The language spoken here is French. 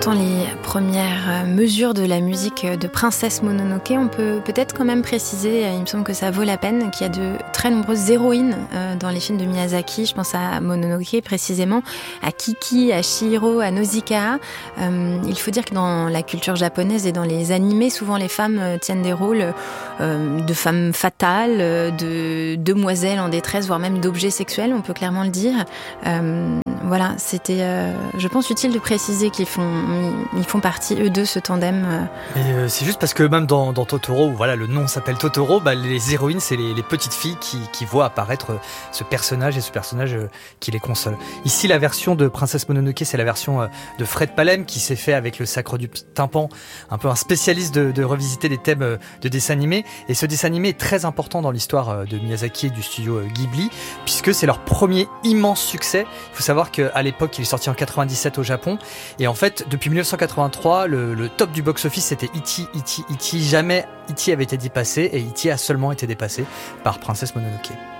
entend les premières mesures de la musique de Princesse Mononoke, on peut peut-être quand même préciser, il me semble que ça vaut la peine, qu'il y a de très nombreuses héroïnes dans les films de Miyazaki. Je pense à Mononoke précisément, à Kiki, à Chihiro, à Nausicaa. Il faut dire que dans la culture japonaise et dans les animés, souvent les femmes tiennent des rôles de femmes fatales, de demoiselles en détresse, voire même d'objets sexuels, on peut clairement le dire. Voilà, c'était, je pense, utile de préciser qu'ils font partie, eux deux, ce tandem. Et c'est juste parce que même dans Totoro, où voilà, le nom s'appelle Totoro, les héroïnes, c'est les petites filles qui voient apparaître ce personnage et ce personnage qui les console. Ici, la version de Princesse Mononoke, c'est la version de Fred Palem qui s'est fait avec le Sacre du Tympan, un peu un spécialiste de revisiter des thèmes de dessins animés. Et ce dessin animé est très important dans l'histoire de Miyazaki et du studio Ghibli, puisque c'est leur premier immense succès. Il faut savoir qu'à l'époque, il est sorti en 97 au Japon. Et en fait, depuis 1983, le top du box-office, c'était E.T. Jamais E.T. avait été dépassé, et E.T. a seulement été dépassé par Princesse Mononoke.